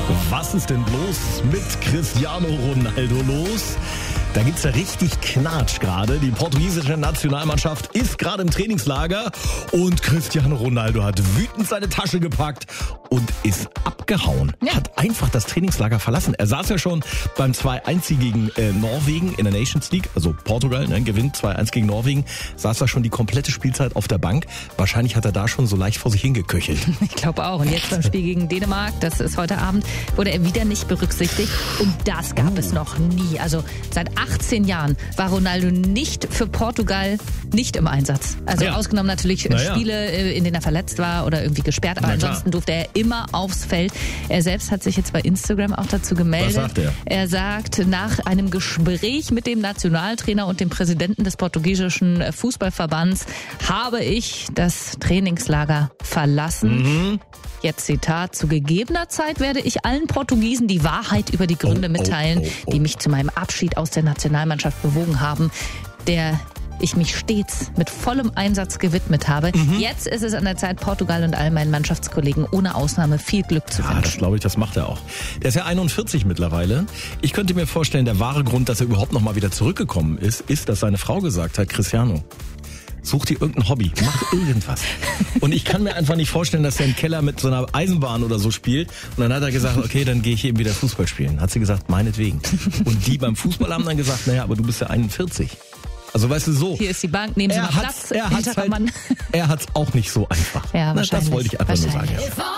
Was ist denn bloß mit Cristiano Ronaldo los? Da gibt's ja richtig Knatsch gerade. Die portugiesische Nationalmannschaft ist gerade im Trainingslager und Cristiano Ronaldo hat wütend seine Tasche gepackt und ist abgehauen. Ja. Hat einfach das Trainingslager verlassen. Er saß ja schon beim 2-1 gegen Norwegen in der Nations League, also Portugal, gewinnt 2-1 gegen Norwegen, saß er schon die komplette Spielzeit auf der Bank. Wahrscheinlich hat er da schon so leicht vor sich hingeköchelt. Ich glaube auch. Und jetzt beim Spiel gegen Dänemark, das ist heute Abend, wurde er wieder nicht berücksichtigt. Und das gab es noch nie. Also seit 18 Jahren war Ronaldo nicht für Portugal nicht im Einsatz. Also ausgenommen natürlich Spiele, in denen er verletzt war oder irgendwie gesperrt. Aber ansonsten durfte er immer aufs Feld. Er selbst hat sich jetzt bei Instagram auch dazu gemeldet. Was sagt er? Er sagt, nach einem Gespräch mit dem Nationaltrainer und dem Präsidenten des portugiesischen Fußballverbands habe ich das Trainingslager verlassen. Jetzt Zitat: Zu gegebener Zeit werde ich allen Portugiesen die Wahrheit über die Gründe mitteilen, die mich zu meinem Abschied aus der Nationalmannschaft bewogen haben, der ich mich stets mit vollem Einsatz gewidmet habe. Jetzt ist es an der Zeit, Portugal und all meinen Mannschaftskollegen ohne Ausnahme viel Glück zu wünschen. Ja, das glaube ich, das macht er auch. Der ist ja 41 mittlerweile. Ich könnte mir vorstellen, der wahre Grund, dass er überhaupt noch mal wieder zurückgekommen ist, dass seine Frau gesagt hat, Cristiano, such dir irgendein Hobby, mach irgendwas. Und ich kann mir einfach nicht vorstellen, dass er im Keller mit so einer Eisenbahn oder so spielt. Und dann hat er gesagt, okay, dann gehe ich eben wieder Fußball spielen. Hat sie gesagt, meinetwegen. Und die beim Fußball haben dann gesagt, naja, aber du bist ja 41. Also weißt du so. Hier ist die Bank, nehmen Sie mal Platz. Er hat's auch nicht so einfach. Ja, wahrscheinlich. Das wollte ich einfach nur sagen. Ja.